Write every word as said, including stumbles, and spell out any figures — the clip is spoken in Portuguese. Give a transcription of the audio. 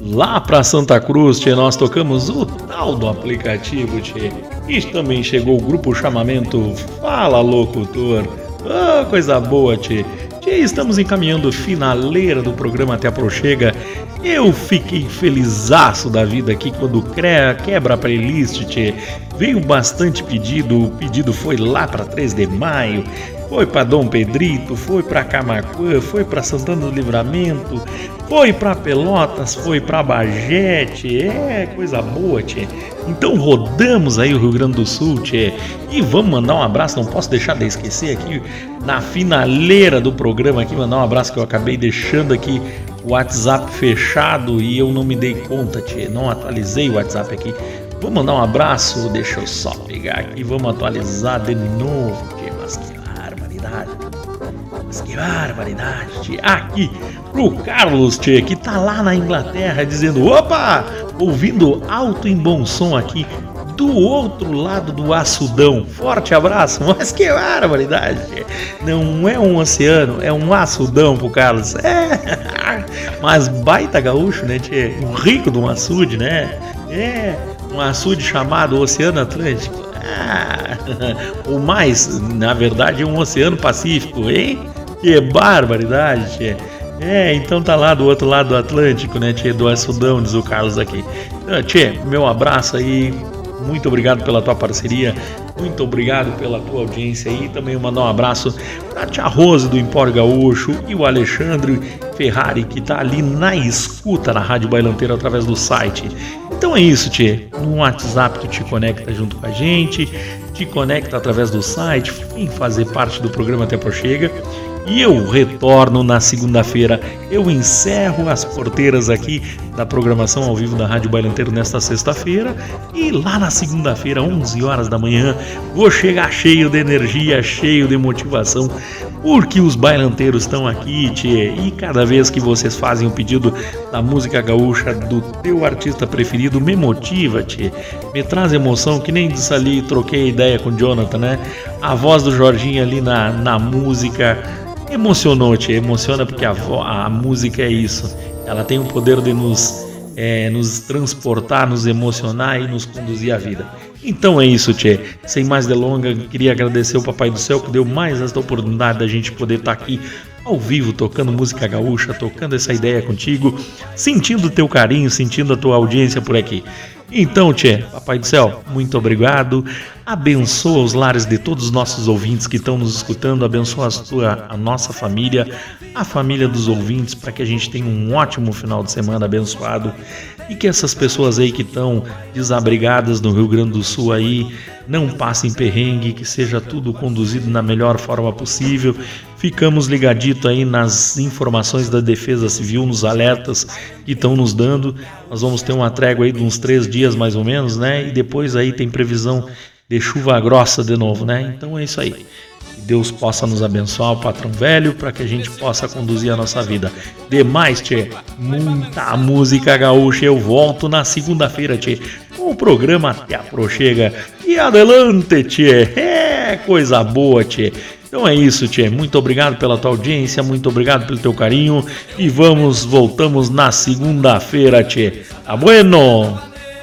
Lá pra Santa Cruz, tchê, nós tocamos o tal do aplicativo, tchê. E também chegou o grupo Chamamento Fala Locutor. Ah, coisa boa, tchê. Tchê, estamos encaminhando finaleira do programa Até Aproxega. Eu fiquei felizaço da vida aqui quando quebra a playlist, tchê. Veio bastante pedido, o pedido foi lá para três de maio, foi para Dom Pedrito, foi para Camaquã, foi para Santana do Livramento, foi para Pelotas, foi para Bagé, tchê. É coisa boa, tchê. Então rodamos aí o Rio Grande do Sul, tchê. E vamos mandar um abraço, não posso deixar de esquecer aqui, na finaleira do programa aqui, mandar um abraço que eu acabei deixando aqui o WhatsApp fechado e eu não me dei conta, tchê. Não atualizei o WhatsApp aqui. Vou mandar um abraço, deixa eu só pegar aqui, vamos atualizar de novo, tchê. Mas que barbaridade, mas que barbaridade, tchê. Aqui, pro Carlos, tchê, que tá lá na Inglaterra dizendo, opa, ouvindo alto e bom som aqui, do outro lado do açudão. Forte abraço, mas que barbaridade, tchê. Não é um oceano, é um açudão pro Carlos. É, mas baita gaúcho, né, tchê? Um rico de um açude, né? É, um açude chamado Oceano Atlântico. Ah, ou mais, na verdade, é um Oceano Pacífico, hein? Que barbaridade, tchê. É, então tá lá do outro lado do Atlântico, né, tchê? Do açudão, diz o Carlos aqui. Então, tchê, meu abraço aí. Muito obrigado pela tua parceria, muito obrigado pela tua audiência aí. Também mandar um abraço pra tia Rose do Empório Gaúcho e o Alexandre Ferrari, que tá ali na escuta na Rádio Bailanteira através do site. Então é isso, tchê. No WhatsApp tu te conecta junto com a gente, te conecta através do site, vem fazer parte do programa Até Aproxega. E eu retorno na segunda-feira. Eu encerro as porteiras aqui da programação ao vivo da Rádio Bailanteiro nesta sexta-feira. E lá na segunda-feira, onze horas da manhã, vou chegar cheio de energia, cheio de motivação, porque os bailanteiros estão aqui, tchê. E cada vez que vocês fazem o pedido da música gaúcha do teu artista preferido, me motiva, tchê. Me traz emoção, que nem disse ali, troquei ideia com o Jonathan, né? A voz do Jorginho ali na, na música emocionou, tchê, emociona porque a, a música é isso, ela tem o poder de nos, é, nos transportar, nos emocionar e nos conduzir à vida. Então é isso, tchê, sem mais delongas, queria agradecer ao Papai do Céu que deu mais esta oportunidade da gente poder estar aqui ao vivo, tocando música gaúcha, tocando essa ideia contigo, sentindo o teu carinho, sentindo a tua audiência por aqui. Então, tchê, Papai do Céu, muito obrigado, abençoa os lares de todos os nossos ouvintes que estão nos escutando, abençoa a, tua, a nossa família, a família dos ouvintes, para que a gente tenha um ótimo final de semana abençoado e que essas pessoas aí que estão desabrigadas no Rio Grande do Sul aí não passem perrengue, que seja tudo conduzido na melhor forma possível. Ficamos ligaditos aí nas informações da Defesa Civil, nos alertas que estão nos dando. Nós vamos ter uma trégua aí de uns três dias mais ou menos, né? E depois aí tem previsão de chuva grossa de novo, né? Então é isso aí. Que Deus possa nos abençoar, o patrão velho, para que a gente possa conduzir a nossa vida. Demais, tchê, muita música gaúcha. Eu volto na segunda-feira, tchê, com o programa Até Aproxega. E adelante, tchê. É coisa boa, tchê. Então é isso, tchê. Muito obrigado pela tua audiência, muito obrigado pelo teu carinho. E vamos, voltamos na segunda-feira, tchê. Tá bueno?